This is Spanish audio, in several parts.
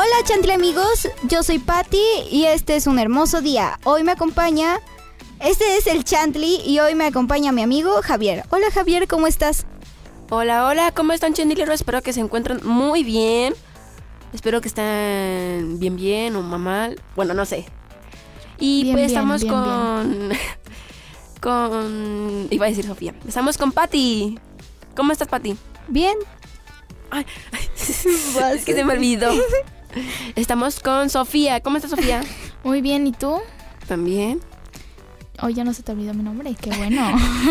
Hola Chantle amigos, yo soy Patti y este es un hermoso día. Hoy me acompaña, este es el Chantli y hoy me acompaña mi amigo Javier. Hola Javier, ¿cómo estás? Hola, ¿cómo están Chandileros? Espero que se encuentren muy bien. Espero que estén bien o mal. Bueno, no sé. Y bien, pues bien, estamos bien, con... Iba a decir Sofía. Estamos con Patti. ¿Cómo estás, Patti? Bien. Ay, es que se me olvidó. Estamos con Sofía. ¿Cómo estás, Sofía? Muy bien, ¿y tú? También. Hoy ya no se te olvidó mi nombre, qué bueno.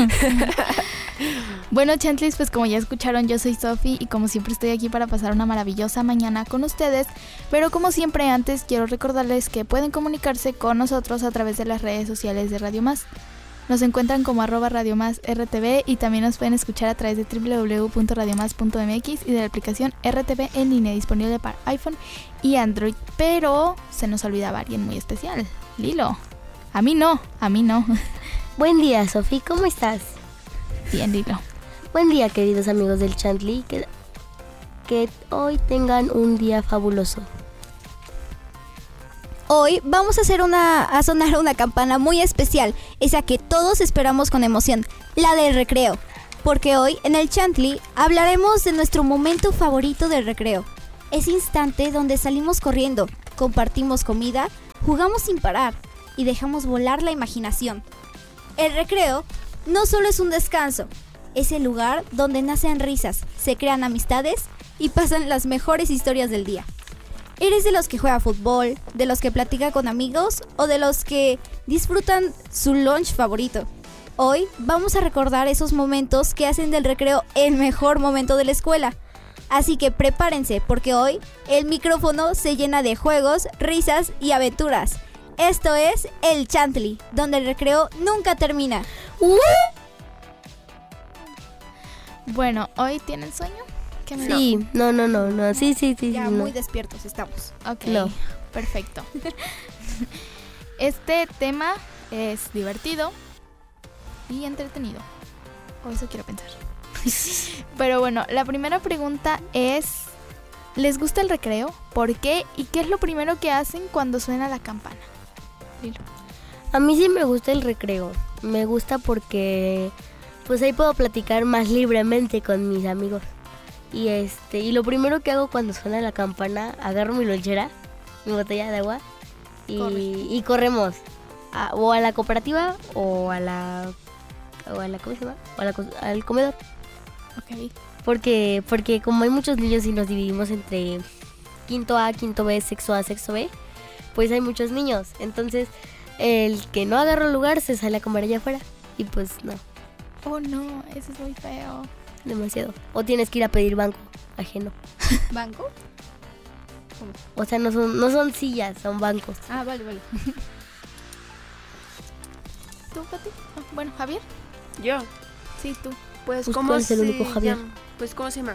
Bueno, Chantlis, pues como ya escucharon, yo soy Sofi y como siempre estoy aquí para pasar una maravillosa mañana con ustedes. Pero como siempre antes quiero recordarles que pueden comunicarse con nosotros a través de las redes sociales de Radio Más. Nos encuentran como @RadioMásRTV y también nos pueden escuchar a través de www.radiomás.mx y de la aplicación RTV en línea disponible para iPhone y Android. Pero se nos olvidaba alguien muy especial, Lilo. A mí no. Buen día, Sofi, ¿cómo estás? Bien, Lilo. Buen día, queridos amigos del Chantli. Que hoy tengan un día fabuloso. Hoy vamos a sonar una campana muy especial, esa que todos esperamos con emoción, la del recreo. Porque hoy en el Chantli hablaremos de nuestro momento favorito del recreo. Ese instante donde salimos corriendo, compartimos comida, jugamos sin parar y dejamos volar la imaginación. El recreo no solo es un descanso, es el lugar donde nacen risas, se crean amistades y pasan las mejores historias del día. ¿Eres de los que juega fútbol, de los que platica con amigos o de los que disfrutan su lunch favorito? Hoy vamos a recordar esos momentos que hacen del recreo el mejor momento de la escuela. Así que prepárense porque hoy el micrófono se llena de juegos, risas y aventuras. Esto es el Chantli, donde el recreo nunca termina. Bueno, ¿hoy tienen sueño? Sí, no. Sí. Ya no. muy despiertos estamos. Ok, No. perfecto. Este tema es divertido y entretenido. O eso quiero pensar. Pero bueno, la primera pregunta es: ¿les gusta el recreo? ¿Por qué? ¿Y qué es lo primero que hacen cuando suena la campana? Lilo. A mí sí me gusta el recreo. Me gusta porque pues ahí puedo platicar más libremente con mis amigos. Y lo primero que hago cuando suena la campana, agarro mi lonchera, mi botella de agua y corremos o a la cooperativa o a la ¿cómo se llama? Al comedor. Ok. Porque como hay muchos niños y nos dividimos entre quinto A, quinto B, sexto A, sexto B, pues hay muchos niños. Entonces, el que no agarra lugar se sale a comer allá afuera y pues no, Oh no, eso es muy feo. demasiado. O tienes que ir a pedir banco ajeno. ¿Banco? O sea, no son sillas, son bancos. Ah, vale. ¿Tú, Pati? Oh, bueno, ¿Javier? Yo. Sí, tú. Pues, Pues, ¿cómo ¿cuál es el se único Javier? llama? Pues, ¿cómo se llama?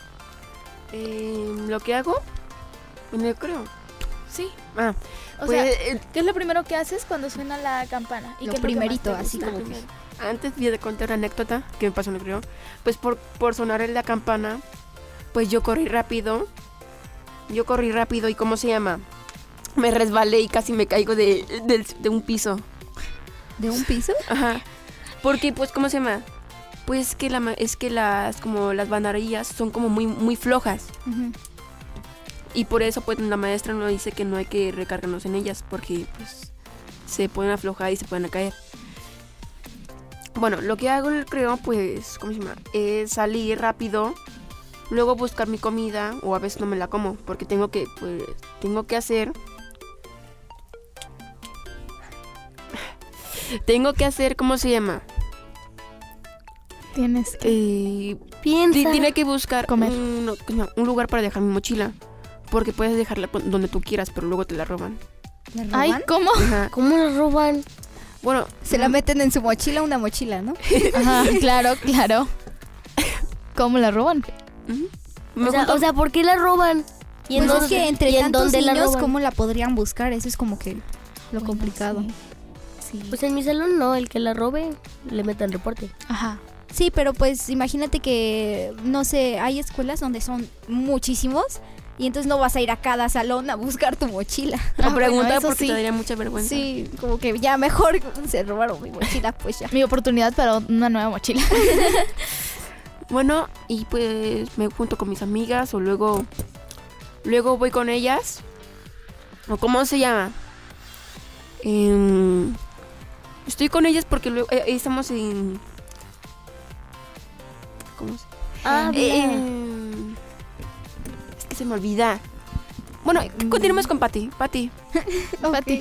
Lo que hago en el creo. Sí. Ah, O pues, sea, ¿qué es lo primero que haces cuando suena la campana? Lo qué es primerito, que más te así gusta? como que... antes de contar una anécdota que me pasó en el creo, pues por sonar en la campana, pues yo corrí rápido y ¿cómo se llama? Me resbalé y casi me caigo de un piso. ¿De un piso? Ajá. Porque pues ¿cómo se llama? Pues que las banderillas son como muy muy flojas. Uh-huh. Y por eso pues la maestra nos dice que no hay que recargarnos en ellas porque pues se pueden aflojar y se pueden caer. Bueno, lo que hago creo pues, ¿cómo se llama? Es salir rápido, luego buscar mi comida o a veces no me la como porque tengo que hacer ¿cómo se llama? Tienes que... Piensa. Tiene que buscar Comer. un lugar para dejar mi mochila. Porque puedes dejarla donde tú quieras, pero luego te la roban. ¿La roban? Ay, ¿cómo? Ajá. ¿Cómo la roban? Bueno, Se la meten en su mochila, una mochila, ¿no? Ajá, claro. ¿Cómo la roban? me O sea, ¿por qué la roban? ¿Y Pues dónde- es que entre y en tantos dónde la niños, roban? ¿cómo la podrían buscar? Eso es como que lo Bueno, complicado. Sí. Pues en mi salón no, el que la robe le metan reporte. Ajá. Sí, pero pues imagínate que, no sé, hay escuelas donde son muchísimos Y entonces no vas a ir a cada salón a buscar tu mochila. O preguntar bueno, eso porque sí. te daría mucha vergüenza. Sí, como que ya mejor se robaron mi mochila, pues ya. Mi oportunidad para una nueva mochila. Bueno, y pues me junto con mis amigas o luego voy con ellas. ¿O cómo se llama? Estoy con ellas porque luego estamos en... ¿Cómo se es que se me olvida. Bueno, continuemos con Pati. Pati. Pati.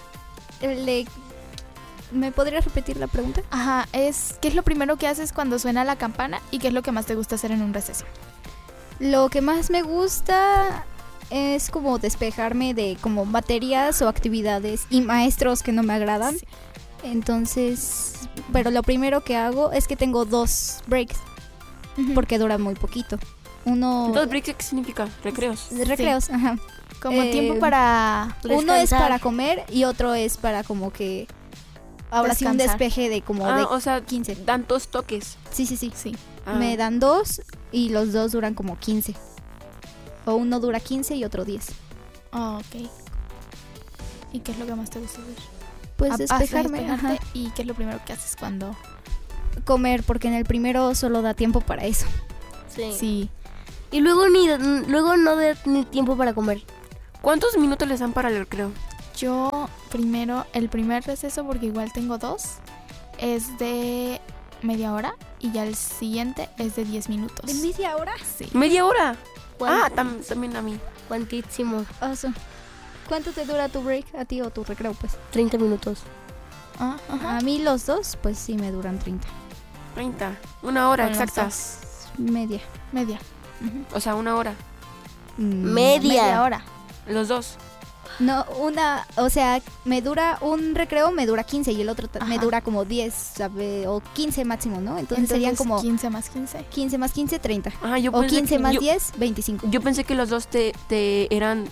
¿Me podrías repetir la pregunta? Ajá, ¿qué es lo primero que haces cuando suena la campana y qué es lo que más te gusta hacer en un receso? Lo que más me gusta es como despejarme de como materias o actividades y maestros que no me agradan. Sí. Entonces, pero lo primero que hago es que tengo 2 breaks porque duran muy poquito. Uno... ¿Dos breaks qué significa? Recreos. Recreos, ajá. Como tiempo para... Uno es descansar. para comer y otro es para como que... Ahora sí un Descansar. despeje de como de O sea, 15. dan 2 toques. Sí. Sí. Ah. Me dan 2 y los 2 duran como 15. O uno dura 15 y otro 10. Oh, ok. ¿Y qué es lo que más te gusta hacer? Pues Despejarte. despejarme, ajá. ¿Y qué es lo primero que haces cuando...? Comer, porque en el primero solo da tiempo para eso. Sí. Sí. Y luego no da ni tiempo para comer. ¿Cuántos minutos les dan para el recreo? Yo primero, el primer receso, porque igual tengo 2, es de media hora y ya el siguiente es de 10 minutos. ¿En media hora? Sí. ¿Media hora? ¿Cuánto? También a mí. Cuantísimo. ¿Cuánto te dura tu break a ti o tu recreo, pues? 30 minutos. Ah, ajá. A mí los 2, pues sí me duran 30. 30. 1 hora, Con los exacta. dos. Media. Media. O sea, 1 hora. Media hora. Los 2. No, o sea, me dura un recreo, me dura 15 y el otro me Ajá. dura como 10, ¿sabe? O 15 máximo, ¿no? Entonces serían como 15 más 15. 15 más 15, 30. Ajá, yo O pensé 15 que, más 10, 25. Yo pensé que los dos te eran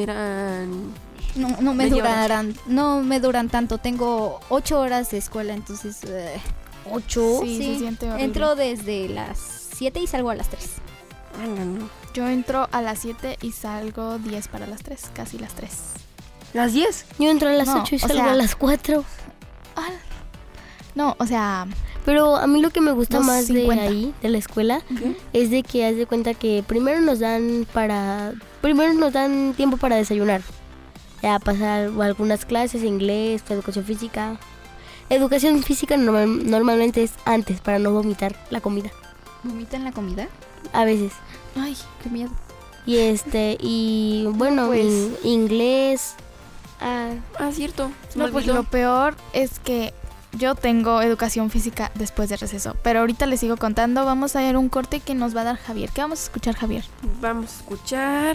No me media hora. no me duran tanto. Tengo 8 horas de escuela, entonces... 8. Sí, se siente horrible. Entro desde las 7 y salgo a las 3. No. Yo entro a las 7 y salgo 10 para las 3, casi las 3. ¿Las 10? Yo entro a las No, 8 y o salgo sea- a las 4. No, o sea, Pero a mí lo que me gusta 2:50. más de ahí, de la escuela, es de que haz de cuenta que primero nos dan tiempo para desayunar. Ya pasar algunas clases, inglés, educación física. Educación física normalmente es antes para no vomitar la comida. ¿Vomitan la comida? A veces. ay, Qué miedo. Y bueno, Pues- inglés. Cierto. Se me no, pues olvidó. lo peor es que yo tengo educación física después de receso, pero ahorita les sigo contando. Vamos a ver un corte que nos va a dar Javier. ¿Qué vamos a escuchar, Javier? Vamos a escuchar.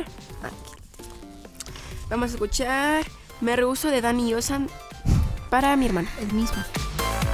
Vamos a escuchar Me Rehúso de Dani y Osan para mi hermano. El mismo.